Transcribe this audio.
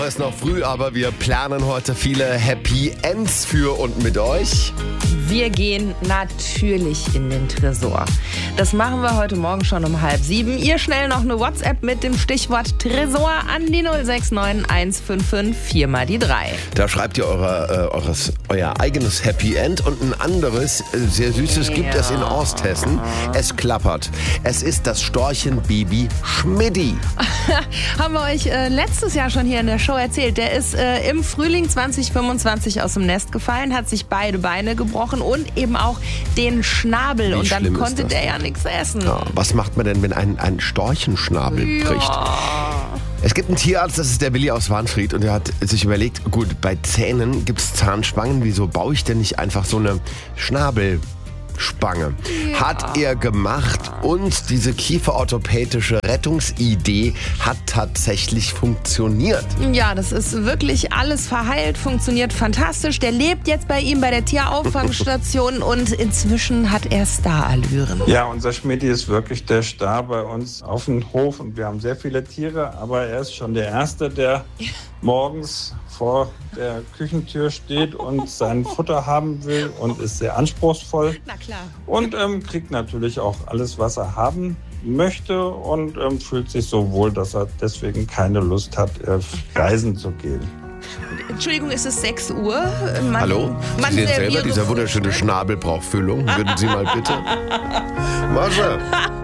Es ist noch früh, aber wir planen heute viele Happy Ends für und mit euch. Wir gehen natürlich in den Tresor. Das machen wir heute Morgen schon um 6:30. Ihr schnell noch eine WhatsApp mit dem Stichwort Tresor an die 069 155 4 mal die 3. Da schreibt ihr euer eigenes Happy End und ein anderes, sehr süßes, gibt es in Osthessen. Es klappert. Es ist das Storchenbaby Schmiddi. Haben wir euch letztes Jahr schon hier in der Show erzählt. Der ist im Frühling 2025 aus dem Nest gefallen, hat sich beide Beine gebrochen und eben auch den Schnabel. Und dann konnte der ja nichts essen. Ja, was macht man denn, wenn ein Storchenschnabel bricht? Es gibt einen Tierarzt, das ist der Willi aus Warnfried, und der hat sich überlegt, gut, bei Zähnen gibt es Zahnspangen, wieso baue ich denn nicht einfach so eine Schnabelspange? Hat er gemacht, und diese kieferorthopädische Rettungsidee hat tatsächlich funktioniert. Ja, das ist wirklich alles verheilt, funktioniert fantastisch. Der lebt jetzt bei ihm bei der Tierauffangstation und inzwischen hat er Starallüren. Ja, unser Schmidti ist wirklich der Star bei uns auf dem Hof und wir haben sehr viele Tiere, aber er ist schon der Erste, der morgens vor der Küchentür steht und sein Futter haben will und ist sehr anspruchsvoll. Na klar. Und kriegt natürlich auch alles, was er haben möchte und fühlt sich so wohl, dass er deswegen keine Lust hat, reisen zu gehen. Entschuldigung, ist es 6 Uhr? Hallo? Sie sehen selber, dieser wunderschöne Schnabel braucht Füllung. Würden Sie mal bitte? Masche!